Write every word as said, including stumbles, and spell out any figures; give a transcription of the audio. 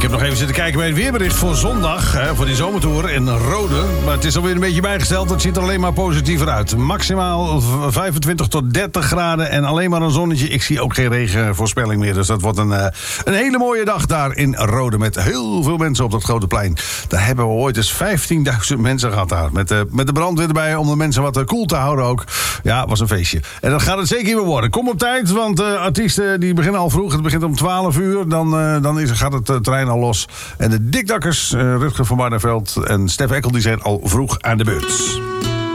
Ik heb nog even zitten kijken bij het weerbericht voor zondag, hè, voor die zomertour in Rode. Maar het is alweer een beetje bijgesteld, het ziet er alleen maar positiever uit. Maximaal vijfentwintig tot dertig graden en alleen maar een zonnetje. Ik zie ook geen regenvoorspelling meer, dus dat wordt een, uh, een hele mooie dag daar in Rode. Met heel veel mensen op dat grote plein. Daar hebben we ooit eens vijftienduizend mensen gehad daar. Met, uh, met de brandweer erbij om de mensen wat uh, koel te houden ook. Ja, was een feestje. En dat gaat het zeker weer worden. Kom op tijd, want uh, artiesten die beginnen al vroeg. Het begint om twaalf uur, dan, uh, dan is, gaat het uh, trein al los. En de Dikdakkers, uh, Rutger van Barneveld en Stef Eckel, die zijn al vroeg aan de beurt.